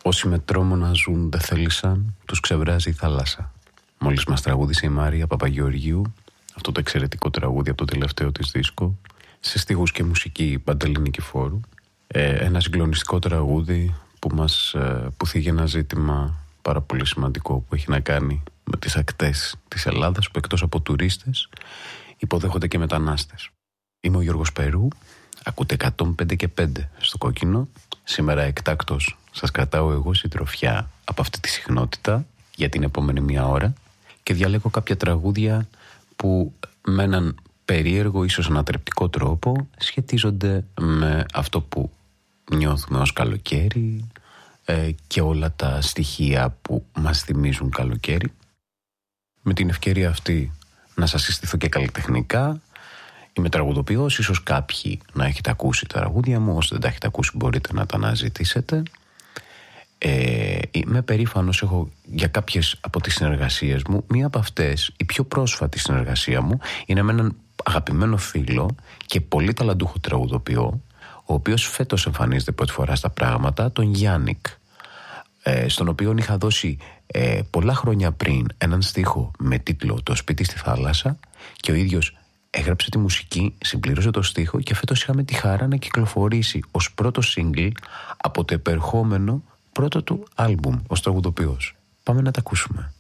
Όσοι με τρόμο να ζουν δεν θέλησαν, τους ξεβράζει η θάλασσα. Μόλις μας τραγούδισε η Μάρια Παπαγεωργίου αυτό το εξαιρετικό τραγούδι από το τελευταίο της δίσκο, σε στίχους και μουσική Παντελή Νικηφόρου. Ένα συγκλονιστικό τραγούδι που θίγει ένα ζήτημα πάρα πολύ σημαντικό που έχει να κάνει με τις ακτές της Ελλάδας, που εκτός από τουρίστες υποδέχονται και μετανάστες. Είμαι ο Γιώργος Περού, ακούτε 105 και 5 στο Κόκκινο. Σήμερα εκτάκτως σας κρατάω εγώ συντροφιά από αυτή τη συχνότητα για την επόμενη μία ώρα και διαλέγω κάποια τραγούδια που με έναν περίεργο, ίσως ανατρεπτικό τρόπο σχετίζονται με αυτό που νιώθουμε ως καλοκαίρι και όλα τα στοιχεία που μας θυμίζουν καλοκαίρι. Με την ευκαιρία αυτή να σας συστηθώ και καλλιτεχνικά. Είμαι τραγουδοποιός, ίσως κάποιοι να έχετε ακούσει τα τραγούδια μου, όσοι δεν τα έχετε ακούσει μπορείτε να τα αναζητήσετε. Είμαι περήφανος, έχω για κάποιες από τις συνεργασίες μου. Μία από αυτές, η πιο πρόσφατη συνεργασία μου, είναι με έναν αγαπημένο φίλο και πολύ ταλαντούχο τραγουδοποιό, ο οποίος φέτος εμφανίζεται πρώτη φορά στα πράγματα, τον Γιάννικ, στον οποίο είχα δώσει πολλά χρόνια πριν έναν στίχο με τίτλο «Το σπίτι στη θάλασσα» και ο ίδιος έγραψε τη μουσική, συμπλήρωσε το στίχο και φέτος είχαμε τη χαρά να κυκλοφορήσει ως πρώτο single από το επερχόμενο πρώτο του άλμπουμ ως τραγουδοποιός. Πάμε να τα ακούσουμε.